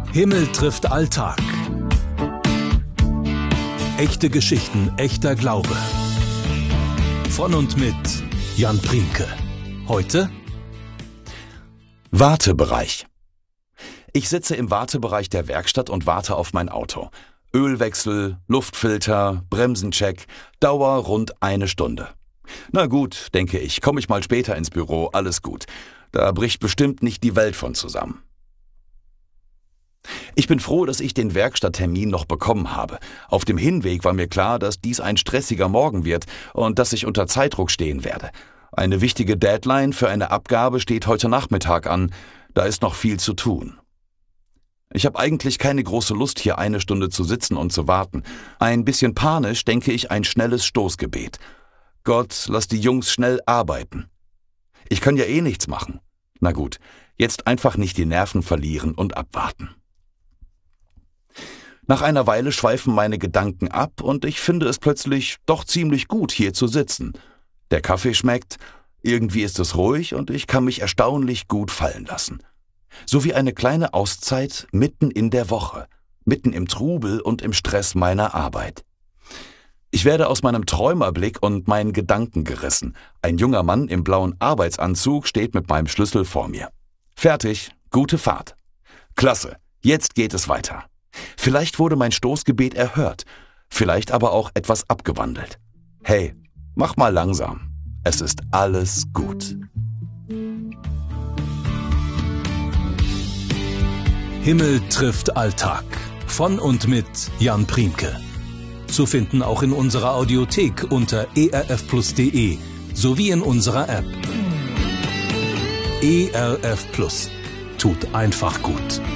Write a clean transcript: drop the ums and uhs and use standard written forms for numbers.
Himmel trifft Alltag. Echte Geschichten, echter Glaube. Von und mit Jan Priemke. Heute Wartebereich. Ich sitze im Wartebereich der Werkstatt und warte auf mein Auto. Ölwechsel, Luftfilter, Bremsencheck, Dauer rund 1 Stunde. Na gut, denke ich, komme ich mal später ins Büro, alles gut. Da bricht bestimmt nicht die Welt von zusammen. Ich bin froh, dass ich den Werkstatttermin noch bekommen habe. Auf dem Hinweg war mir klar, dass dies ein stressiger Morgen wird und dass ich unter Zeitdruck stehen werde. Eine wichtige Deadline für eine Abgabe steht heute Nachmittag an. Da ist noch viel zu tun. Ich habe eigentlich keine große Lust, hier 1 Stunde zu sitzen und zu warten. Ein bisschen panisch denke ich ein schnelles Stoßgebet. Gott, lass die Jungs schnell arbeiten. Ich kann ja eh nichts machen. Na gut, jetzt einfach nicht die Nerven verlieren und abwarten. Nach einer Weile schweifen meine Gedanken ab und ich finde es plötzlich doch ziemlich gut, hier zu sitzen. Der Kaffee schmeckt, irgendwie ist es ruhig und ich kann mich erstaunlich gut fallen lassen. So wie eine kleine Auszeit mitten in der Woche, mitten im Trubel und im Stress meiner Arbeit. Ich werde aus meinem Träumerblick und meinen Gedanken gerissen. Ein junger Mann im blauen Arbeitsanzug steht mit meinem Schlüssel vor mir. Fertig, gute Fahrt. Klasse, jetzt geht es weiter. Vielleicht wurde mein Stoßgebet erhört, vielleicht aber auch etwas abgewandelt. Hey, mach mal langsam. Es ist alles gut. Himmel trifft Alltag. Von und mit Jan Priemke. Zu finden auch in unserer Audiothek unter erfplus.de sowie in unserer App. ERF Plus. Tut einfach gut.